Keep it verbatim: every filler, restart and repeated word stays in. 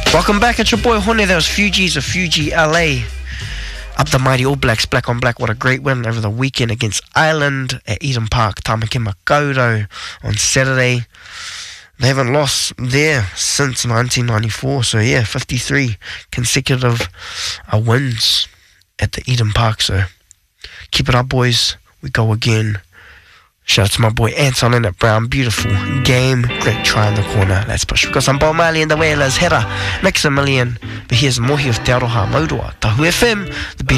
Welcome back, it's your boy Hone. That was Fugees of Fuji L A. Up the mighty All Blacks, black on black. What a great win over the weekend against Ireland at Eden Park, Tamaki Makaurau on Saturday. They haven't lost there since nineteen ninety-four, so yeah, fifty-three consecutive uh, wins at the Eden Park. So keep it up, boys. We go again. Shout out to my boy Anton in at Brown. Beautiful game. Great try in the corner. Let's push. We've got some Bob Marley in the Wailers. Hera. Maximilian. But here's Mohi of Te Aroha Maurua. Tahu F M. The